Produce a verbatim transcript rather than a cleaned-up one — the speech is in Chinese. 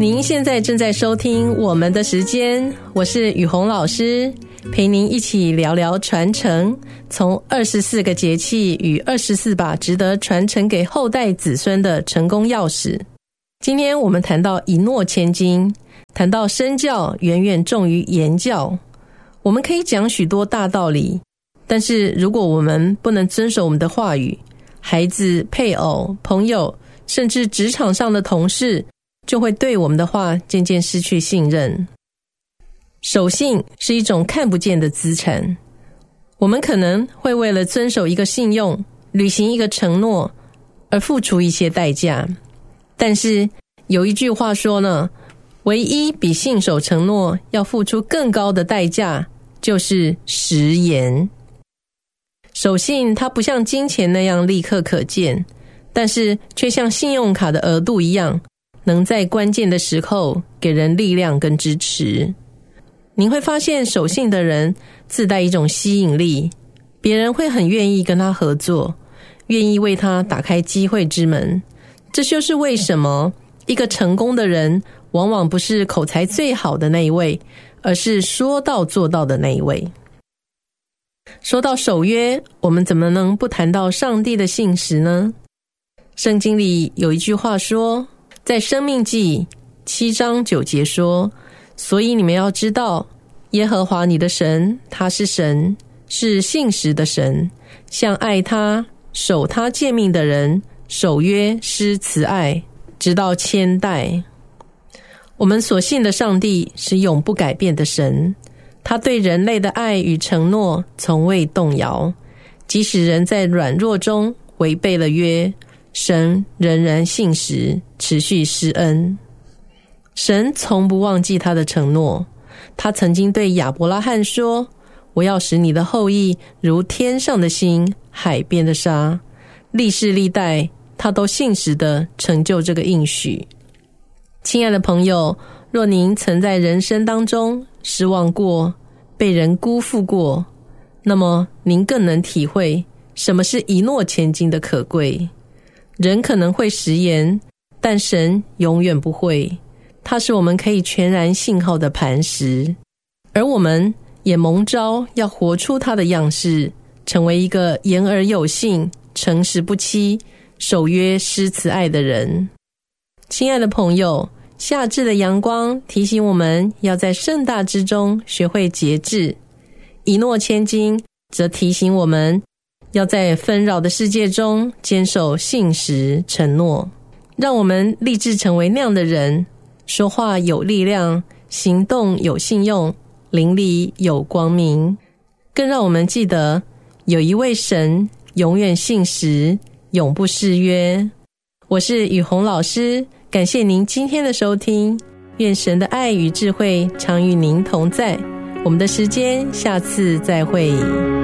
您现在正在收听我们的时间，我是雨虹老师，陪您一起聊聊传承，从二十四个节气与二十四把值得传承给后代子孙的成功钥匙。今天我们谈到一诺千金，谈到身教远远重于言教。我们可以讲许多大道理，但是如果我们不能遵守我们的话语，孩子、配偶、朋友，甚至职场上的同事，就会对我们的话渐渐失去信任。守信是一种看不见的资产，我们可能会为了遵守一个信用，履行一个承诺，而付出一些代价。但是有一句话说呢，唯一比信守承诺要付出更高的代价，就是食言。守信它不像金钱那样立刻可见，但是却像信用卡的额度一样，能在关键的时候给人力量跟支持。您会发现守信的人自带一种吸引力，别人会很愿意跟他合作，愿意为他打开机会之门。这就是为什么一个成功的人往往不是口才最好的那一位，而是说到做到的那一位。说到守约，我们怎么能不谈到上帝的信实呢？圣经里有一句话说，在申命记七章九节说，所以你们要知道，耶和华你的神，他是神，是信实的神，向爱他、守他诫命的人，守约施慈爱，直到千代。我们所信的上帝是永不改变的神，他对人类的爱与承诺从未动摇，即使人在软弱中违背了约，神仍然信实，持续施恩。神从不忘记他的承诺，他曾经对亚伯拉罕说，我要使你的后裔如天上的星，海边的沙。历世历代他都信实地成就这个应许。亲爱的朋友，若您曾在人生当中失望过，被人辜负过，那么您更能体会什么是一诺千金的可贵。人可能会食言，但神永远不会，他是我们可以全然信靠的磐石，而我们也蒙召要活出他的样式，成为一个言而有信、诚实不欺、守约施慈爱的人。亲爱的朋友，夏至的阳光提醒我们要在盛大之中学会节制，一诺千金则提醒我们要在纷扰的世界中坚守信实承诺。让我们立志成为那样的人，说话有力量，行动有信用，灵里有光明。更让我们记得有一位神永远信实，永不失约。我是雨虹老师，感谢您今天的收听，愿神的爱与智慧常与您同在。我们的时间下次再会。